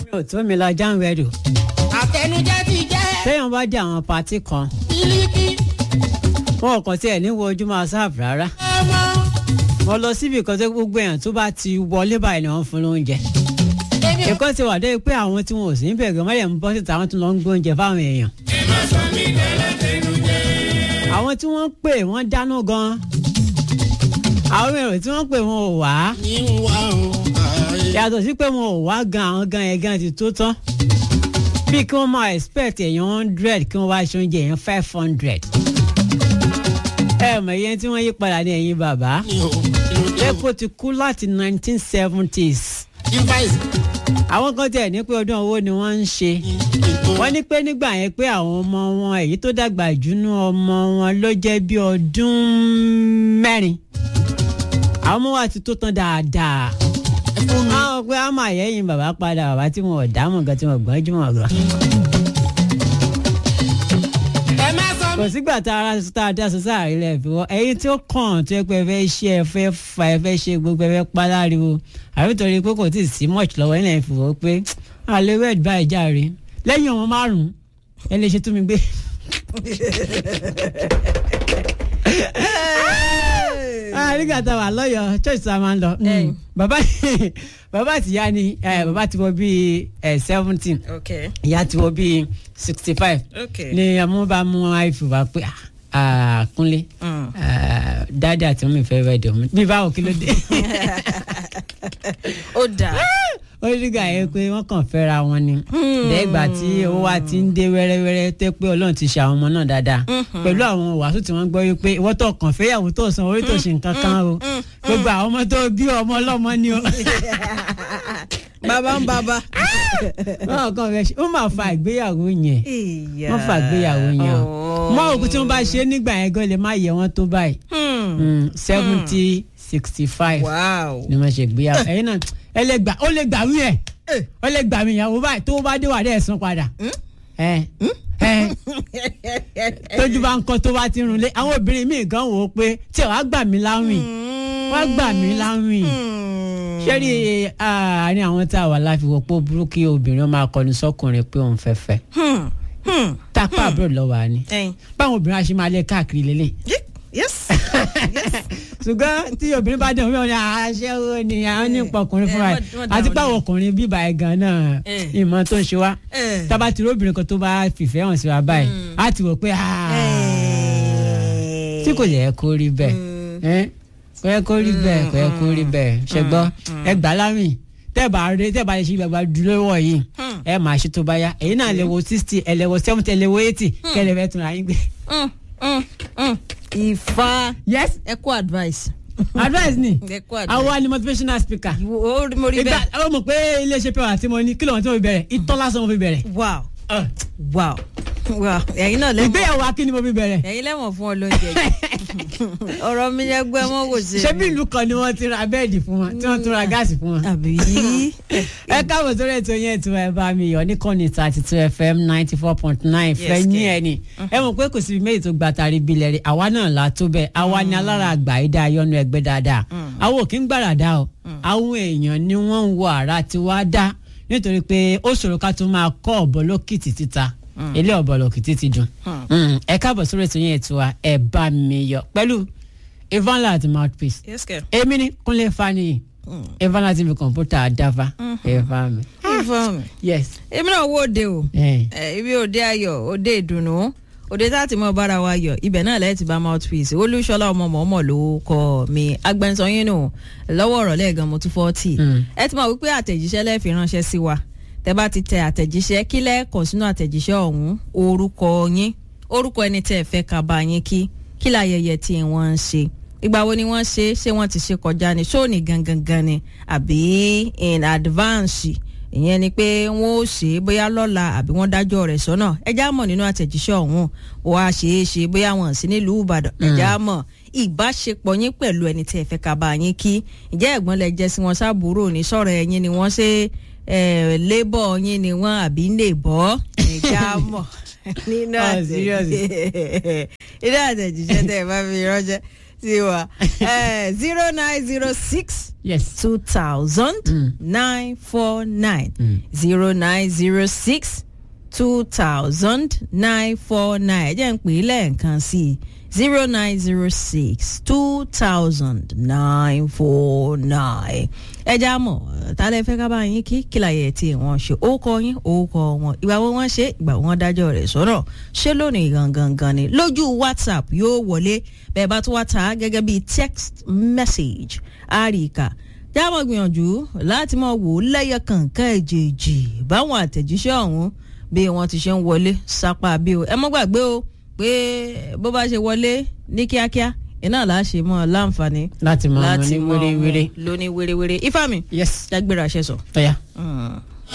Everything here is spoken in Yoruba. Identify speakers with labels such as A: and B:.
A: tó mi lọ jáwé rẹ̀.
B: àtẹnujẹ ti jẹ́.
A: téèyàn bá dé àwọn pàtí kan
B: bílíkì.
A: wọn kàn tí ẹ̀ ní wo ojú máa sáàbù rárá.
B: ọmọ.
A: mo lọ síbi kan tó gbogbo èèyàn tó bá ti wọlé báyìí ni wọ́n fún lóúnjẹ. ẹ̀kọ́ ti wà dé pé àwọn tí wọn ò sí níbẹ̀ gan mọ́lẹ̀ ń bọ́ síta àwọn tó lọ ń gbóúnjẹ fáwọn èèyàn.
B: ẹ má sọ mí dẹ́lẹ́tẹ̀nujẹ.
A: àwọn tí wọ́n pè wọ́n dáná gan. àwọn èrò tí wọ́n pè wọn ò wá.
B: ní wà ó.
A: yàtọ̀ sí pé wọn ò wá gan àwọn gan yẹn gan ti tó tán. bí kí wọ́n máa expect èèyàn 100 kí wọ́n wá ṣe oúnjẹ èèyàn 500. ẹ mọ̀ iye tí wọ́n yí padà ní ẹ̀yìn bàbá. lẹ́kọ̀ọ́ ti kú láti 1970s. àwọn kan tẹ̀ ní pé ọdún owó ni wọ́n ń ṣe. wọ́n ní pé nígbà yẹn pé àwọn ọmọ wọn èyí tó dàgbà jùnú ọmọ wọn ló jẹ́ bí ọdún 4. àwọn ọmọ wa ti tó tán dáadáa. àwọn pé a máa yẹ́yìn bàbá padà bàbá tí wọn ò dámọ̀ gan tí wọn gbọ́n jùmọ̀ gan. kò sígbà tá a dá sọ sáàrí lẹ̀ fi wọ́n ẹ̀yin tí ó kàn tó yẹ pé ẹ fẹ́ ṣe ẹ fẹ́ fa ẹ fẹ́ ṣe gbogbo ẹ fẹ́ pa láriwo àbí torí pé kò tí ì sí much lọ́wọ́ ẹ̀ fi wọ́n pé àlẹ́ wẹ́ẹ̀d báyìí járe lẹ́yìn ọmọ 5 ẹ lè ṣe tún mi gbé. nígbà tá a wà lọ́yọ̀ọ́ church tá a máa ń lọ bàbá àtìyá ni bàbá ti wọ bíi 17 ìyá ti wọ bíi 65 ni àmú bá mú àìfù wá pé Kúnlé dáàdì àti mọ́mí fẹ́ rẹ̀ dùn mí bí báwo kí ló dé.
C: ó dà.
A: ó nígbà yẹn pé wọ́n kàn fẹ́ra wọn ni lẹ́gbà tí owó wa ti ń dé wẹ́rẹ́wẹ́rẹ́ tẹ́ pé Ọlọ́run ti ṣe àwọn ọmọ náà dáadáa pẹ̀lú àwọn wàásù tí wọ́n gbọ́ wípé ìwọ́n tó kàn fẹ́yàwó tó san orí tó ṣe nǹkan kan o gbogbo àwọn ọmọ tó bí ọmọ ọlọ́mọ ni o.
C: bàbá ń bàbá.
A: wọn kàn fẹ́ ṣe ó máa fa ìgbéyàwó yẹn wọ́n fa ìgbéyàwó yẹn o mọ òkú tí wọ́n bá ṣe nígbà yẹn gan lè má yẹ wọ́n tó báyìí 70 65 ni wọ́n ṣe ìgbéyàwó ẹ̀yin náà ó lè gbà mí ó lè gbà mí ìyàwó báyìí tó bá dé wà dé ẹ̀sán padà tójú bá ń kọ́ tó bá ti runlé àwọn obìnrin míì gan wò ó pé tí ẹ̀ wá gbà mí láwìn wá gbà mí láwìn ṣẹ́rí àárín àwọn tá a wà láfiwọ́ pé ó burú kí obìnrin máa kọnu sọ́kùnrin pé òun fẹ́ fẹ́ tápá àbúrò lọ́wọ́ àní báwọn obìnrin àṣẹ máa lé káàkiri lélẹ̀.
C: yes.
A: ṣùgbọ́n tí obìnrin bá dẹ̀ wọ́n ní aṣẹ́wó ni àwọn ní pọkùnrin fúnra ẹ̀ àti báwọn ọkùnrin bíbá ẹ̀ gan náà ìmọ̀ tó ń ṣe wá tábà tí obìnrin kan tó bá fìfẹ́ hàn sí wa báyìí á ti wò pé tí kò yẹ kó rí bẹ́ẹ̀ kò yẹ kó rí bẹ́ẹ̀ kò yẹ kó rí bẹ́ẹ̀ ṣùgbọ́n ẹ gbà láwìn tẹ́ẹ̀bà lè ṣe gbàgbà dúró wọ̀ yìí ẹ máa ṣe tó bá yá èyí náà lè wo 60 ẹ lè wo 70 ẹ lè wo 80 kẹ́lẹ́ fẹ́ tún ra yín gbé.
C: Ifá.
A: Yes.
C: ẹ kú advice.
A: Advice ni.
C: ẹ kú advice.
A: àwọn ni motivational speaker.
C: mo rí bẹ́ẹ̀.
A: ìgbà mo pé iléeṣẹ́ pé wà tí mo ní kí lóun tí mo fi bẹ̀rẹ̀ ìtọ́ lásán mo fi bẹ̀rẹ̀.
C: wow wow ẹ̀yin náà lẹ́mọ̀.
A: ìgbéyàwó akíní mo fi bẹ̀rẹ̀.
C: ẹ̀yin lẹ́mọ̀ fún ọ lóúnjẹ jẹ. ọ̀rọ̀ mi yẹ gbẹ́ mọ́ kò sí.
A: ṣé bí ìlú kan ni wọ́n ti ra bẹ́ẹ̀dì fún wọn tí wọ́n tún ra gáàsì fún wọn.
C: àbí.
A: ẹ káàbọ̀ sórí ètò yẹn tí ẹ bá mi yọ ní kọ́ni 32 FM 94.9 fẹ́ ní ẹni. ẹ mọ̀ pé kò síbi méjì tó gba tari bilẹ̀ rí àwa náà la tó bẹ́ẹ̀ àwa ni alára àgbà ìdá ayọ́nu ẹgbẹ́ dáadáa. àwọn òkè ń gbàràdà o àwọn èèyàn ni wọ́n ń wọ àrà tí wàá dá nítorí pé ó ṣòro ká tún máa kọ́ ọ̀bọ lókìtì títa ilé ọ̀bọ lókìtì ti dùn. ẹ káàbọ̀ sórí ètò yẹn tí wa ẹ bá mi yọ pẹ̀lú Evanla àti Mouthpiece. èmi ni Kúnlé Faniyi Evanla TV kọ̀ǹpútà àdáfà Evanla mi. yes.
C: èmi náà wo òde o ibi òde ayọ̀ òde ìdùnnú òde tá a ti mọ bára wa yọ ibẹ̀ náà lẹ́yìn tí bá Mouthpiece Olúṣọlá ọmọ mọ̀ọ́mọ̀ ló kọ mi agbẹnusọ yín nù lọ́wọ́ ọ̀rọ̀ lẹ́ẹ̀gan mo tún 40 ẹ ti mọ̀ wípé àtẹ̀jíṣẹ́ lẹ́ẹ̀fì ránṣẹ́ sí wa tẹ́ bá ti tẹ àtẹ̀jíṣẹ́ kí lẹ́ẹ̀kọ̀ sínú àtẹ̀jíṣẹ́ ọ̀hún orúkọ yín orúkọ ẹni tẹ́ ẹ fẹ́ ká bá yín kí láyẹyẹ tí wọ́n ń ṣe ìgbà wo ni wọ́n ṣé wọ́n ti ṣe kọjá ni ṣó ní gangan ni àbí in advance ìyẹn ni pé wọ́n ó ṣe bóyá lọ́la àbí wọ́n dájọ́ rẹ̀ sọ́nà ẹjá mọ̀ nínú àtẹ̀jíṣẹ́ ọ̀hún wọ́n á ṣe bóyá wọ́n sí nílùú Ìbàdàn ẹjá mọ̀ ìbáṣepọ̀ yín pẹ̀lú ẹni tẹ́ ẹ fẹ́ ká bá yín kí ǹjẹ́ ẹ̀gbọ́n lẹ jẹ́ sí wọn sábúrò ní sọ̀rọ̀ ẹ̀yin ni wọ́n ṣe lébọ̀ yín ni wọ́n àbí lè bọ́ ẹjá mọ̀ nínú àtẹ̀jíṣẹ́ tẹ́ ẹ bá fi ránṣẹ́ tiwa 0906
A: yes
C: 2000-949 0906 2000-949 jẹ́ ń pè é lẹ́ẹ̀kan sí i 0906 2000-949 ẹ já mọ̀ tálẹ̀ fẹ́ ká bá yín kí kíláyẹ̀ tí wọ́n ṣe ó kọ yín ó kọ wọn ìgbà wo wọ́n ṣe ìgbà wọn dájọ́ rẹ̀ sọ́nà ṣé lónìí gangan ni lójú WhatsApp yóò wọlé bẹ́ẹ̀ bá tún wá ta gẹ́gẹ́ bí text message àríkà jábọ̀ gbìyànjú láti máa wò ó lẹ́yẹ kànkan èjèèjì báwọn àtẹ̀jíṣẹ́ ọ̀hún bí wọ́n ti ṣe ń wọlé sápá bí o ẹ mọ́ gbàgbé o pé bó bá ṣe wọlé ní kíákíá iná là á ṣe mọ́ láǹfààní
A: láti mọ ní wéré-wéré
C: lóní wéré-wéré ifá mi
A: yes
C: dágbére àṣẹ sọ.
A: ọ̀ya.